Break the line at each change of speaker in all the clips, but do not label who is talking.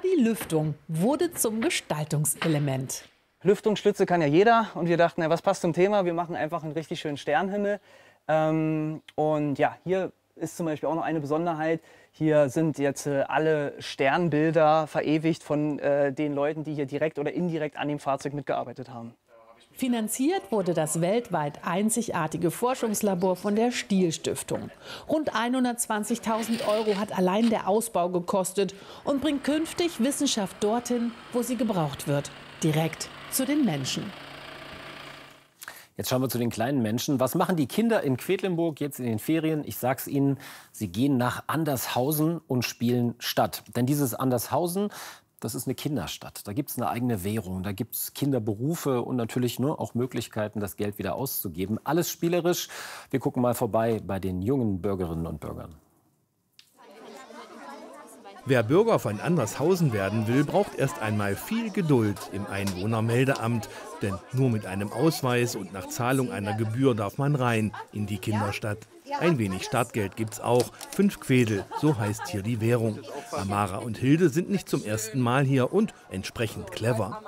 Die Lüftung wurde zum Gestaltungselement.
Lüftungsschlitze kann ja jeder und wir dachten, ja, was passt zum Thema? Wir machen einfach einen richtig schönen Sternenhimmel. Und ja, hier ist zum Beispiel auch noch eine Besonderheit. Hier sind jetzt alle Sternbilder verewigt von den Leuten, die hier direkt oder indirekt an dem Fahrzeug mitgearbeitet haben.
Finanziert wurde das weltweit einzigartige Forschungslabor von der Stiel-Stiftung. Rund 120.000 € hat allein der Ausbau gekostet und bringt künftig Wissenschaft dorthin, wo sie gebraucht wird, direkt zu den Menschen.
Jetzt schauen wir zu den kleinen Menschen. Was machen die Kinder in Quedlinburg jetzt in den Ferien? Ich sag's Ihnen, sie gehen nach Andershausen und spielen Stadt. Denn dieses Andershausen, das ist eine Kinderstadt. Da gibt es eine eigene Währung, da gibt es Kinderberufe und natürlich auch Möglichkeiten, das Geld wieder auszugeben. Alles spielerisch. Wir gucken mal vorbei bei den jungen Bürgerinnen und Bürgern.
Wer Bürger von Andershausen werden will, braucht erst einmal viel Geduld im Einwohnermeldeamt. Denn nur mit einem Ausweis und nach Zahlung einer Gebühr darf man rein in die Kinderstadt. Ein wenig Startgeld gibt's auch, 5 Quedel, so heißt hier die Währung. Amara und Hilde sind nicht zum ersten Mal hier und entsprechend clever.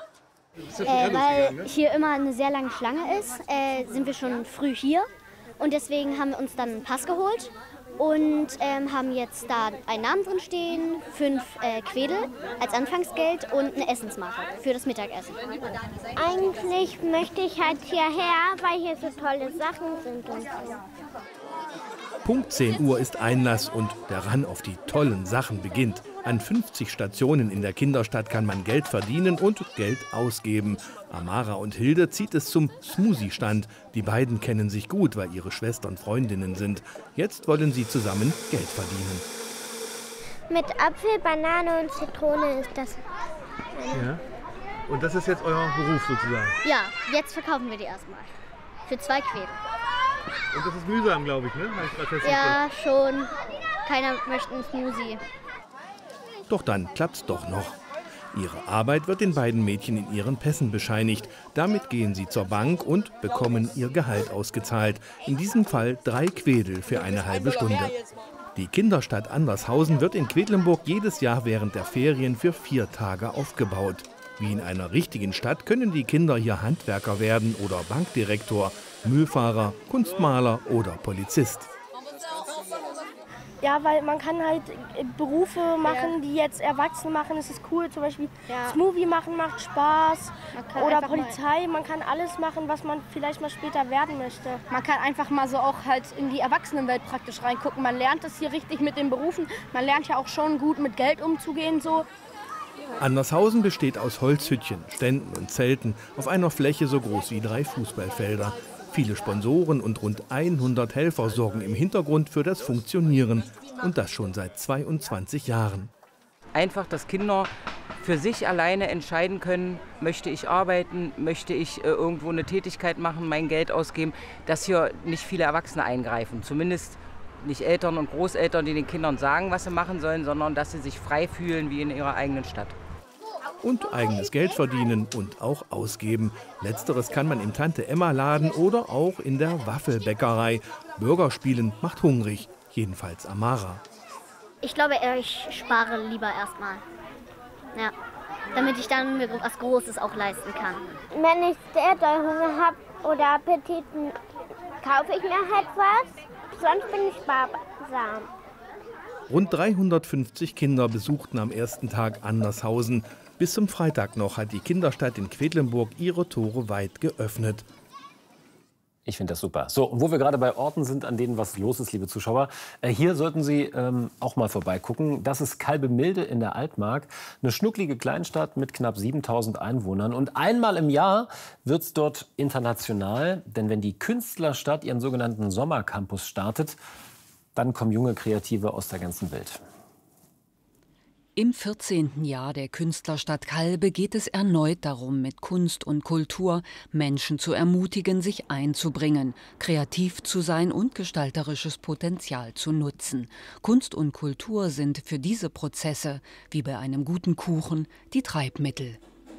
Weil hier immer eine sehr lange Schlange ist, sind wir schon früh hier. Und deswegen haben wir uns dann einen Pass geholt. Und haben jetzt da einen Namen drin stehen, 5 Quedel als Anfangsgeld und eine Essensmarke für das Mittagessen.
Eigentlich möchte ich halt hierher, weil hier so tolle Sachen sind und so.
Punkt 10 Uhr ist Einlass und der Run auf die tollen Sachen beginnt. An 50 Stationen in der Kinderstadt kann man Geld verdienen und Geld ausgeben. Amara und Hilde zieht es zum Smoothie-Stand. Die beiden kennen sich gut, weil ihre Schwestern Freundinnen sind. Jetzt wollen sie zusammen Geld verdienen.
Mit Apfel, Banane und Zitrone ist das.
Ja. Und das ist jetzt euer Beruf sozusagen?
Ja, jetzt verkaufen wir die erstmal. Für 2 Quedel.
Und das ist mühsam, glaube ich, ne?
Ja, schon. Keiner möchte einen Smoothie.
Doch dann klappt's doch noch. Ihre Arbeit wird den beiden Mädchen in ihren Pässen bescheinigt. Damit gehen sie zur Bank und bekommen ihr Gehalt ausgezahlt. In diesem Fall 3 Quedel für eine halbe Stunde. Die Kinderstadt Andershausen wird in Quedlinburg jedes Jahr während der Ferien für 4 Tage aufgebaut. Wie in einer richtigen Stadt können die Kinder hier Handwerker werden oder Bankdirektor, Müllfahrer, Kunstmaler oder Polizist.
Ja, weil man kann halt Berufe machen, die jetzt Erwachsene machen. Das ist cool, zum Beispiel Smoothie machen macht Spaß oder Polizei. Man kann alles machen, was man vielleicht mal später werden möchte.
Man kann einfach mal so auch halt in die Erwachsenenwelt praktisch reingucken. Man lernt das hier richtig mit den Berufen. Man lernt ja auch schon gut mit Geld umzugehen so.
Andershausen besteht aus Holzhüttchen, Ständen und Zelten auf einer Fläche so groß wie 3 Fußballfelder. Viele Sponsoren und rund 100 Helfer sorgen im Hintergrund für das Funktionieren. Und das schon seit 22 Jahren.
Einfach, dass Kinder für sich alleine entscheiden können, möchte ich arbeiten, möchte ich irgendwo eine Tätigkeit machen, mein Geld ausgeben, dass hier nicht viele Erwachsene eingreifen. Zumindest nicht Eltern und Großeltern, die den Kindern sagen, was sie machen sollen, sondern dass sie sich frei fühlen wie in ihrer eigenen Stadt.
Und eigenes Geld verdienen und auch ausgeben. Letzteres kann man im Tante-Emma-Laden oder auch in der Waffelbäckerei. Bürgerspielen macht hungrig, jedenfalls Amara.
Ich glaube, ich spare lieber erstmal. Ja, damit ich dann mir was Großes auch leisten kann.
Wenn ich sehr doll Hunger habe oder Appetit, kaufe ich mir halt was. Sonst bin ich sparsam.
Rund 350 Kinder besuchten am ersten Tag Andershausen. Bis zum Freitag noch hat die Kinderstadt in Quedlinburg ihre Tore weit geöffnet.
Ich finde das super. So, und wo wir gerade bei Orten sind, an denen was los ist, liebe Zuschauer, hier sollten Sie auch mal vorbeigucken. Das ist Kalbemilde in der Altmark, eine schnucklige Kleinstadt mit knapp 7.000 Einwohnern. Und einmal im Jahr wird es dort international, denn wenn die Künstlerstadt ihren sogenannten Sommercampus startet, dann kommen junge Kreative aus der ganzen Welt.
Im 14. Jahr der Künstlerstadt Kalbe geht es erneut darum, mit Kunst und Kultur Menschen zu ermutigen, sich einzubringen, kreativ zu sein und gestalterisches Potenzial zu nutzen. Kunst und Kultur sind für diese Prozesse, wie bei einem guten Kuchen, die Treibmittel.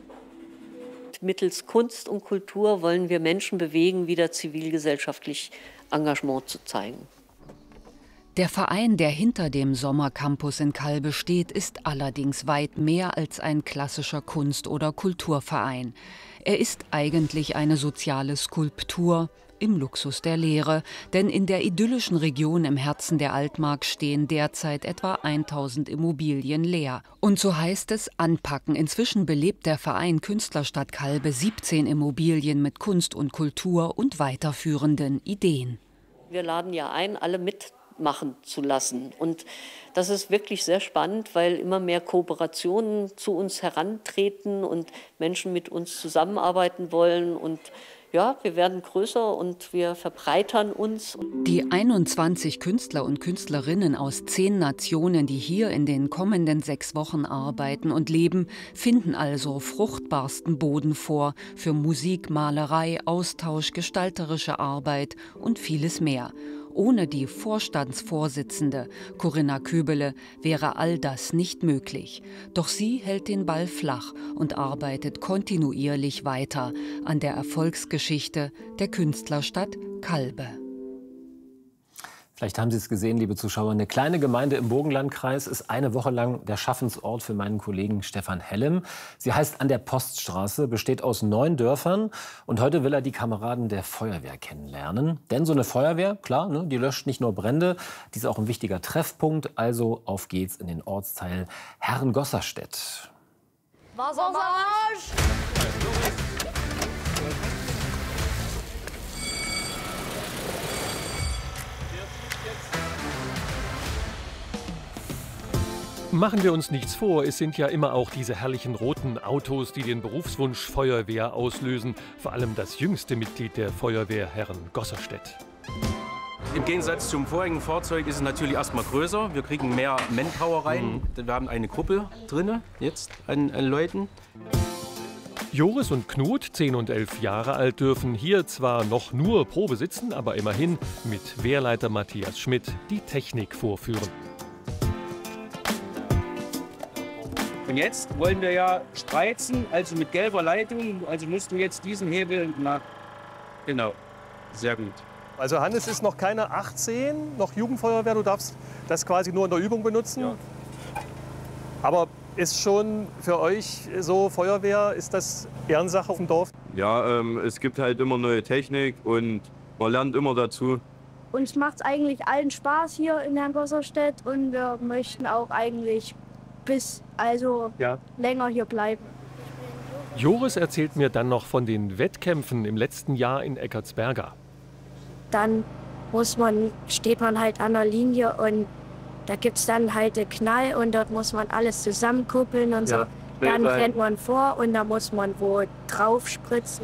Mittels Kunst und Kultur wollen wir Menschen bewegen, wieder zivilgesellschaftlich Engagement zu zeigen.
Der Verein, der hinter dem Sommercampus in Calbe steht, ist allerdings weit mehr als ein klassischer Kunst- oder Kulturverein. Er ist eigentlich eine soziale Skulptur im Luxus der Leere, denn in der idyllischen Region im Herzen der Altmark stehen derzeit etwa 1000 Immobilien leer. Und so heißt es anpacken. Inzwischen belebt der Verein Künstlerstadt Calbe 17 Immobilien mit Kunst und Kultur und weiterführenden Ideen.
Wir laden ja ein, alle mitmachen zu lassen. Und das ist wirklich sehr spannend, weil immer mehr Kooperationen zu uns herantreten und Menschen mit uns zusammenarbeiten wollen. Und ja, wir werden größer und wir verbreitern uns.
Die 21 Künstler und Künstlerinnen aus 10 Nationen, die hier in den kommenden 6 Wochen arbeiten und leben, finden also fruchtbarsten Boden vor für Musik, Malerei, Austausch, gestalterische Arbeit und vieles mehr. Ohne die Vorstandsvorsitzende Corinna Köbele wäre all das nicht möglich. Doch sie hält den Ball flach und arbeitet kontinuierlich weiter an der Erfolgsgeschichte der Künstlerstadt Calbe.
Vielleicht haben Sie es gesehen, liebe Zuschauer, eine kleine Gemeinde im Burgenlandkreis ist eine Woche lang der Schaffensort für meinen Kollegen Stefan Hellem. Sie heißt An der Poststraße, besteht aus 9 Dörfern und heute will er die Kameraden der Feuerwehr kennenlernen. Denn so eine Feuerwehr, klar, ne, die löscht nicht nur Brände, die ist auch ein wichtiger Treffpunkt. Also auf geht's in den Ortsteil Herrengosserstedt.
Wassermarsch!
Machen wir uns nichts vor, es sind ja immer auch diese herrlichen roten Autos, die den Berufswunsch Feuerwehr auslösen. Vor allem das jüngste Mitglied der Feuerwehr, Herrengosserstedt.
Im Gegensatz zum vorigen Fahrzeug ist es natürlich erstmal größer. Wir kriegen mehr Manpower rein. Wir haben eine Gruppe drin jetzt an Leuten.
Joris und Knut, 10 und 11 Jahre alt, dürfen hier zwar noch nur Probe sitzen, aber immerhin mit Wehrleiter Matthias Schmidt die Technik vorführen.
Und jetzt wollen wir ja spreizen, also mit gelber Leitung. Also musst du jetzt diesen Hebel nach. Genau, sehr gut.
Also Hannes ist noch keine 18, noch Jugendfeuerwehr. Du darfst das quasi nur in der Übung benutzen. Ja. Aber ist schon für euch so Feuerwehr, ist das Ehrensache auf dem Dorf?
Ja, es gibt halt immer neue Technik und man lernt immer dazu.
Uns macht es eigentlich allen Spaß hier in Herrengosserstedt und wir möchten auch eigentlich länger hier bleiben.
Joris erzählt mir dann noch von den Wettkämpfen im letzten Jahr in Eckartsberga.
Dann steht man halt an der Linie und da gibt es dann halt den Knall und dort muss man alles zusammenkuppeln und so. Ja, dann rennt man vor und da muss man wo drauf spritzen.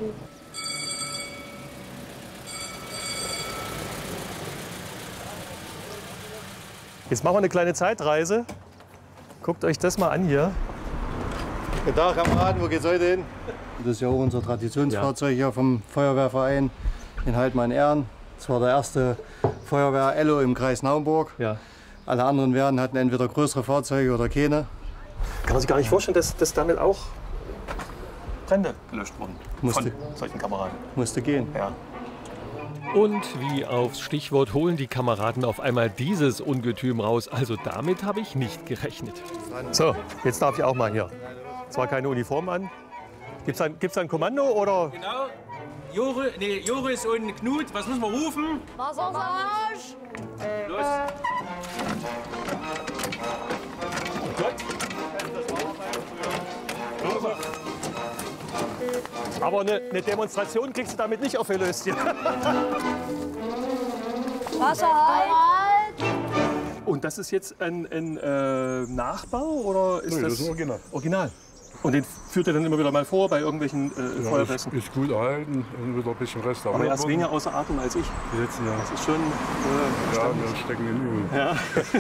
Jetzt machen wir eine kleine Zeitreise. Guckt euch das mal an hier.
Guten Tag, Kameraden, wo geht's heute hin? Das ist ja auch unser Traditionsfahrzeug hier vom Feuerwehrverein in Heidmann-Ehren. Das war der erste Feuerwehr-Ello im Kreis Naumburg. Ja. Alle anderen Wehren hatten entweder größere Fahrzeuge oder keine.
Kann man sich gar nicht vorstellen, dass damit auch Brände gelöscht wurden von solchen Kameraden.
Musste gehen.
Ja.
Und wie aufs Stichwort holen die Kameraden auf einmal dieses Ungetüm raus. Also damit habe ich nicht gerechnet.
So, jetzt darf ich auch mal hier. Zwar keine Uniform an. Gibt's da ein Kommando oder?
Genau. Joris und Knut, was müssen wir rufen?
Wassermarsch!
Los!
Aber eine Demonstration kriegst du damit nicht aufgelöst hier.
Wasser halt!
Und das ist jetzt ein Nachbau oder ist
das ist Original?
Original. Und den führt ihr dann immer wieder mal vor bei irgendwelchen Feuerwehren?
Ist gut erhalten und wieder ein bisschen restauriert.
Aber er ist weniger außer Atem als ich.
Jetzt, ja.
Das ist schon
ja, wir stecken in Übung.
Ja.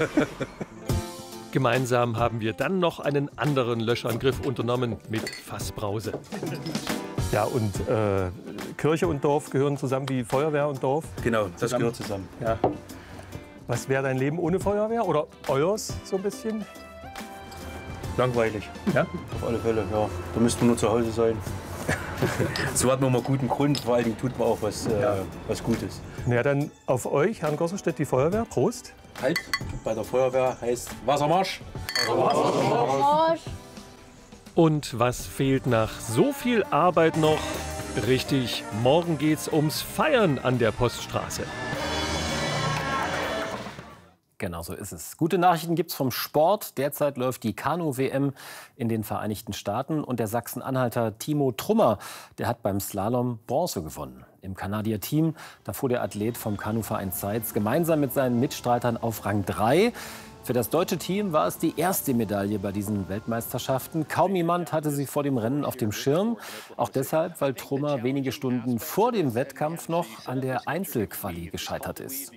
Gemeinsam haben wir dann noch einen anderen Löschangriff unternommen mit Fassbrause.
Ja, und Kirche und Dorf gehören zusammen wie Feuerwehr und Dorf?
Genau, das gehört zusammen.
Ja. Was wäre dein Leben ohne Feuerwehr oder euers so ein bisschen?
Langweilig.
Ja?
Auf alle Fälle, ja. Da müsste man nur zu Hause sein. So hat man mal guten Grund, vor allem tut man auch was Gutes.
Na ja, dann auf euch, Herrengosserstedt, die Feuerwehr. Prost.
Halt bei der Feuerwehr heißt Wassermarsch.
Wassermarsch.
Und was fehlt nach so viel Arbeit noch? Richtig, morgen geht's ums Feiern an der Poststraße.
Genau so ist es. Gute Nachrichten gibt's vom Sport. Derzeit läuft die Kanu-WM in den Vereinigten Staaten. Und der Sachsen-Anhalter Timo Trummer, der hat beim Slalom Bronze gewonnen. Im Kanadier-Team, da fuhr der Athlet vom Kanuverein Zeitz gemeinsam mit seinen Mitstreitern auf Rang 3. Für das deutsche Team war es die erste Medaille bei diesen Weltmeisterschaften. Kaum jemand hatte sie vor dem Rennen auf dem Schirm. Auch deshalb, weil Trummer wenige Stunden vor dem Wettkampf noch an der Einzelquali gescheitert ist.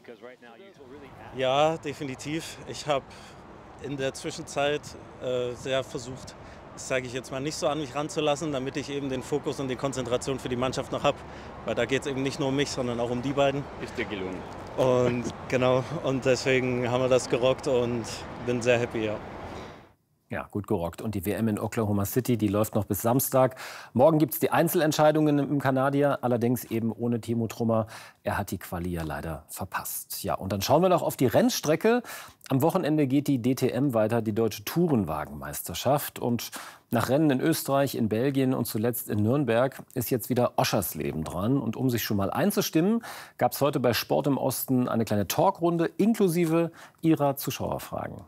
Ja, definitiv. Ich habe in der Zwischenzeit sehr versucht, das sage ich jetzt mal, nicht so an mich ranzulassen, damit ich eben den Fokus und die Konzentration für die Mannschaft noch habe. Weil da geht es eben nicht nur um mich, sondern auch um die beiden.
Ist dir gelungen.
Und genau, und deswegen haben wir das gerockt und bin sehr happy, ja.
Ja, gut gerockt. Und die WM in Oklahoma City, die läuft noch bis Samstag. Morgen gibt es die Einzelentscheidungen im Kanadier, allerdings eben ohne Timo Trummer. Er hat die Quali ja leider verpasst. Ja, und dann schauen wir noch auf die Rennstrecke. Am Wochenende geht die DTM weiter, die Deutsche Tourenwagenmeisterschaft. Und nach Rennen in Österreich, in Belgien und zuletzt in Nürnberg ist jetzt wieder Oschersleben dran. Und um sich schon mal einzustimmen, gab es heute bei Sport im Osten eine kleine Talkrunde inklusive Ihrer Zuschauerfragen.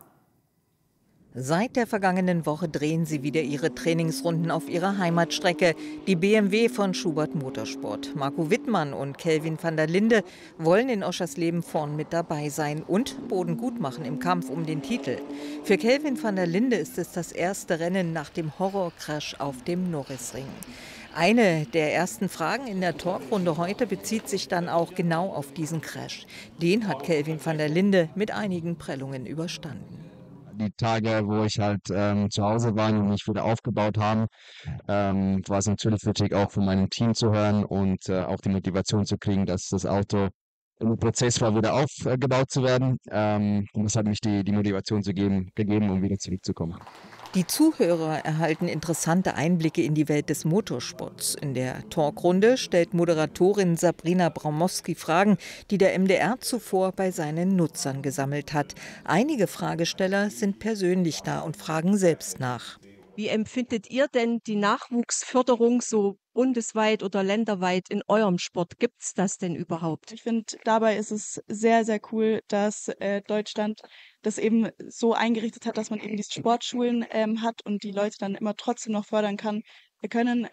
Seit der vergangenen Woche drehen sie wieder ihre Trainingsrunden auf ihrer Heimatstrecke, die BMW von Schubert Motorsport. Marco Wittmann und Kelvin van der Linde wollen in Oschersleben vorn mit dabei sein und Boden gut machen im Kampf um den Titel. Für Kelvin van der Linde ist es das erste Rennen nach dem Horrorcrash auf dem Norrisring. Eine der ersten Fragen in der Talkrunde heute bezieht sich dann auch genau auf diesen Crash. Den hat Kelvin van der Linde mit einigen Prellungen überstanden.
Die Tage, wo ich halt zu Hause war und mich wieder aufgebaut haben, war es natürlich wichtig, auch von meinem Team zu hören und auch die Motivation zu kriegen, dass das Auto im Prozess war, wieder aufgebaut zu werden. Und das hat mich die Motivation gegeben, um wieder zurückzukommen.
Die Zuhörer erhalten interessante Einblicke in die Welt des Motorsports. In der Talkrunde stellt Moderatorin Sabrina Braumowski Fragen, die der MDR zuvor bei seinen Nutzern gesammelt hat. Einige Fragesteller sind persönlich da und fragen selbst nach.
Wie empfindet ihr denn die Nachwuchsförderung so bundesweit oder länderweit in eurem Sport? Gibt es das denn überhaupt?
Ich finde, dabei ist es sehr, sehr cool, dass Deutschland das eben so eingerichtet hat, dass man eben diese Sportschulen hat und die Leute dann immer trotzdem noch fördern können,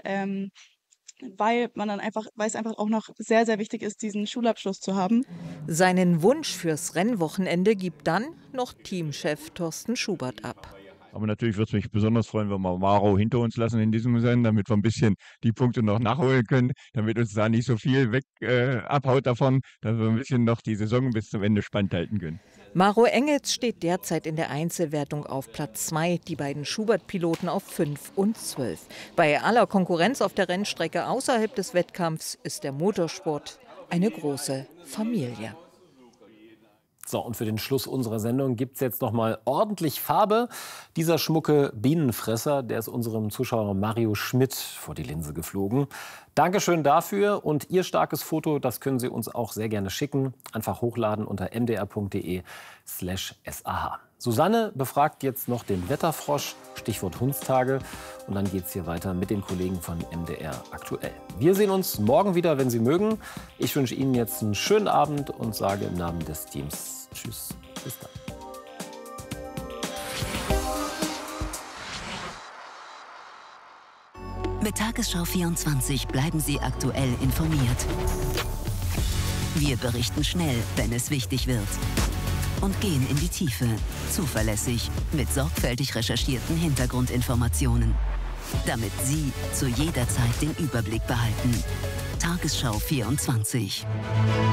weil es einfach auch noch sehr, sehr wichtig ist, diesen Schulabschluss zu haben.
Seinen Wunsch fürs Rennwochenende gibt dann noch Teamchef Thorsten Schubert ab.
Aber natürlich würde es mich besonders freuen, wenn wir Maro hinter uns lassen in diesem Rennen, damit wir ein bisschen die Punkte noch nachholen können, damit uns da nicht so viel abhaut davon, dass wir ein bisschen noch die Saison bis zum Ende spannend halten können.
Maro Engels steht derzeit in der Einzelwertung auf Platz 2, die beiden Schubert-Piloten auf 5 und 12. Bei aller Konkurrenz auf der Rennstrecke außerhalb des Wettkampfs ist der Motorsport eine große Familie.
So, und für den Schluss unserer Sendung gibt es jetzt noch mal ordentlich Farbe. Dieser schmucke Bienenfresser, der ist unserem Zuschauer Mario Schmidt vor die Linse geflogen. Dankeschön dafür und Ihr starkes Foto, das können Sie uns auch sehr gerne schicken. Einfach hochladen unter mdr.de/sah. Susanne befragt jetzt noch den Wetterfrosch, Stichwort Hundstage. Und dann geht es hier weiter mit den Kollegen von MDR aktuell. Wir sehen uns morgen wieder, wenn Sie mögen. Ich wünsche Ihnen jetzt einen schönen Abend und sage im Namen des Teams Tschüss, bis dann.
Mit Tagesschau 24 bleiben Sie aktuell informiert. Wir berichten schnell, wenn es wichtig wird. Und gehen in die Tiefe, zuverlässig, mit sorgfältig recherchierten Hintergrundinformationen. Damit Sie zu jeder Zeit den Überblick behalten. Tagesschau 24.